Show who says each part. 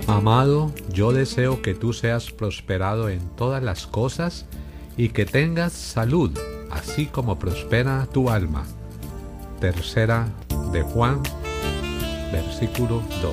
Speaker 1: Amado, yo deseo que tú seas prosperado en todas las cosas y que tengas salud, así como prospera tu alma. Tercera de Juan, versículo 2.